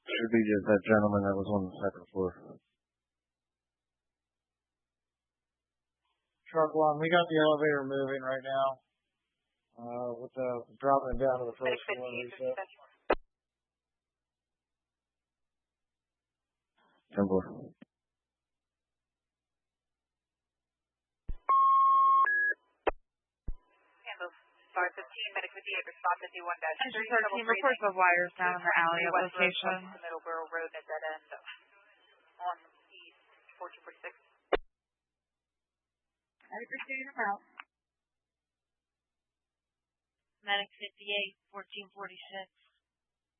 Should be just that gentleman that was on the second floor. Truck one, we got the elevator moving right now. With the dropping down to the first floor. 10-4. Star 15, Medic 58, response at D1-3. Star team reports of wires down in the alley at location. Middleborough Road at dead end on East 4246. Medic receiving them out. Medic 58, 1446.